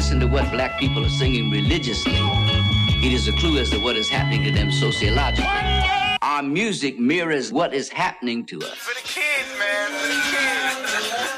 listen to what black people are singing religiously, it is a clue as to what is happening to them sociologically. Our music mirrors what is happening to us. For the kids, man, for the kids.